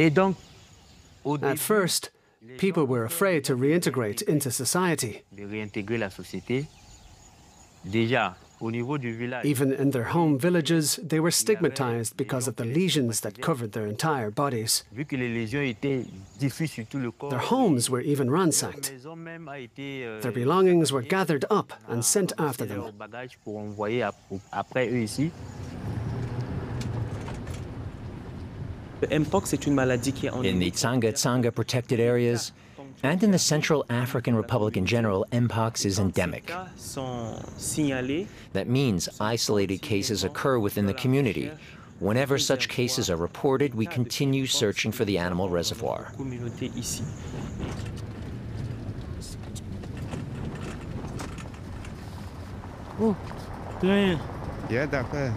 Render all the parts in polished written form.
At first, people were afraid to reintegrate into society. Even in their home villages, they were stigmatized because of the lesions that covered their entire bodies. Their homes were even ransacked. Their belongings were gathered up and sent after them. In the Tsanga-Tsanga protected areas, and in the Central African Republic in general, Mpox is endemic. That means isolated cases occur within the community. Whenever such cases are reported, we continue searching for the animal reservoir. Yeah, d'accord.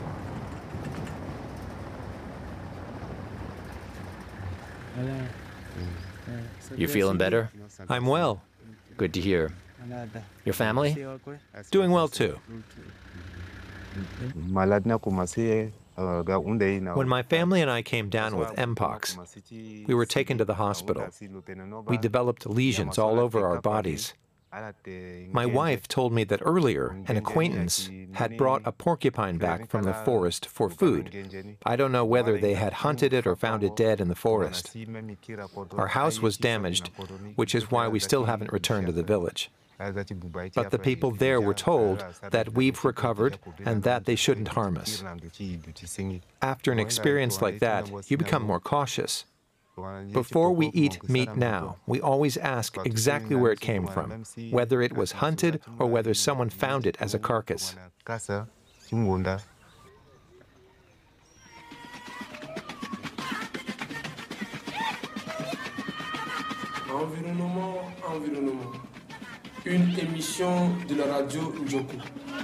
You feeling better? I'm well. Good to hear. Your family? Doing well, too. When my family and I came down with Mpox, we were taken to the hospital. We developed lesions all over our bodies. My wife told me that earlier, an acquaintance had brought a porcupine back from the forest for food. I don't know whether they had hunted it or found it dead in the forest. Our house was damaged, which is why we still haven't returned to the village. But the people there were told that we've recovered and that they shouldn't harm us. After an experience like that, you become more cautious. Before we eat meat now, we always ask exactly where it came from, whether it was hunted or whether someone found it as a carcass. Environnement, environnement. Une émission de la radio Njoku.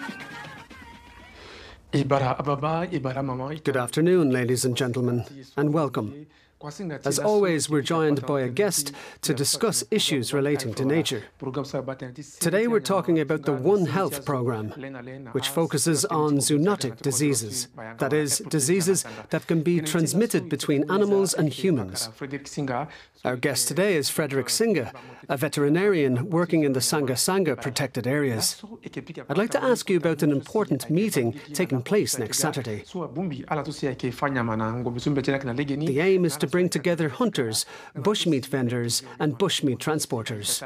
Good afternoon, ladies and gentlemen, and welcome. As always, we're joined by a guest to discuss issues relating to nature. Today we're talking about the One Health program, which focuses on zoonotic diseases, that is, diseases that can be transmitted between animals and humans. Our guest today is Frederick Singa, a veterinarian working in the Tsanga-Tsanga protected areas. I'd like to ask you about an important meeting taking place next Saturday. The aim is to bring together hunters, bushmeat vendors, and bushmeat transporters.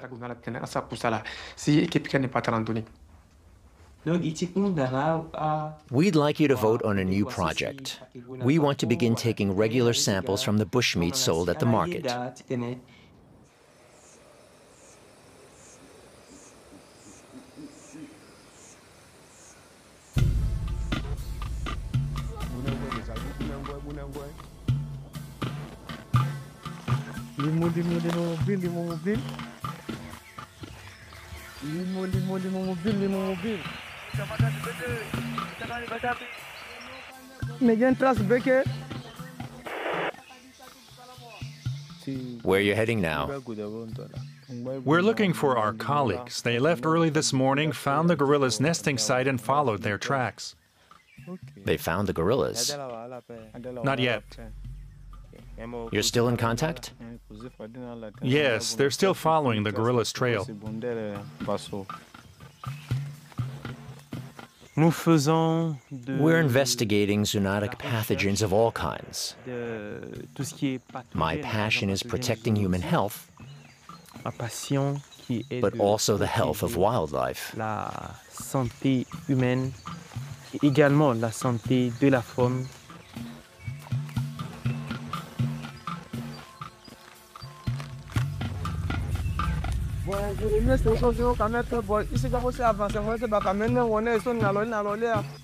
We'd like you to vote on a new project. We want to begin taking regular samples from the bushmeat sold at the market. Where are you heading now? We're looking for our colleagues. They left early this morning, found the gorillas' nesting site, and followed their tracks. They found the gorillas. Not yet. You're still in contact? Yes, they're still following the gorillas' trail. We're investigating zoonotic pathogens of all kinds. My passion is protecting human health, but also the health of wildlife. La santé humaine et également la santé de la faune. Bon, je remercie aujourd'hui au caméra. Bon, ici, quand vous avez avancé, vous avez amené, on est sur